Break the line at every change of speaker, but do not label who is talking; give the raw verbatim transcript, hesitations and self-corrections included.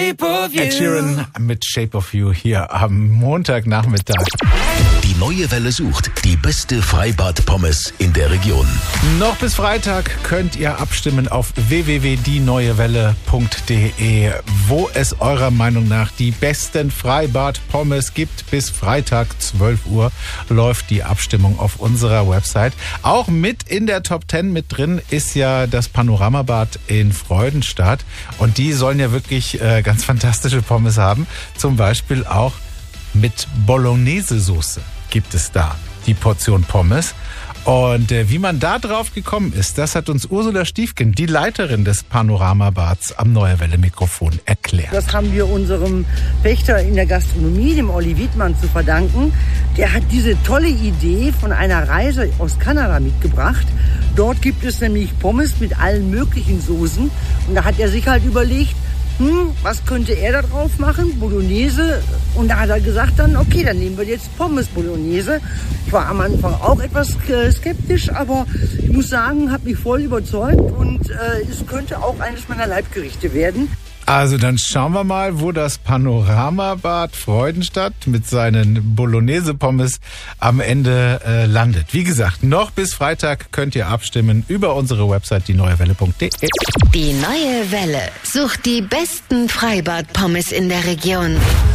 Ed Sheeran mit Shape of You hier am Montagnachmittag.
Die Neue Welle sucht die beste Freibad-Pommes in der Region.
Noch bis Freitag könnt ihr abstimmen auf w w w punkt die neue welle punkt d e, wo es eurer Meinung nach die besten Freibad-Pommes gibt. Bis Freitag zwölf Uhr läuft die Abstimmung auf unserer Website. Auch mit in der Top zehn mit drin ist ja das Panoramabad in Freudenstadt. Und die sollen ja wirklich äh, ganz fantastische Pommes haben. Zum Beispiel auch mit Bolognese-Soße gibt es da die Portion Pommes. Und äh, wie man da drauf gekommen ist, das hat uns Ursula Stiefken, die Leiterin des Panoramabads am Neue Welle Mikrofon, erklärt.
Das haben wir unserem Pächter in der Gastronomie, dem Olli Wiedmann, zu verdanken. Der hat diese tolle Idee von einer Reise aus Kanada mitgebracht. Dort gibt es nämlich Pommes mit allen möglichen Soßen. Und da hat er sich halt überlegt, hm, was könnte er da drauf machen? Bolognese. Und da hat er gesagt dann, okay, dann nehmen wir jetzt Pommes Bolognese. Ich war am Anfang auch etwas skeptisch, aber ich muss sagen, hat mich voll überzeugt und äh, es könnte auch eines meiner Leibgerichte werden.
Also dann schauen wir mal, wo das Panoramabad Freudenstadt mit seinen Bolognese-Pommes am Ende äh, landet. Wie gesagt, noch bis Freitag könnt ihr abstimmen über unsere Website die neue welle punkt d e.
Die Neue Welle sucht die besten Freibad-Pommes in der Region.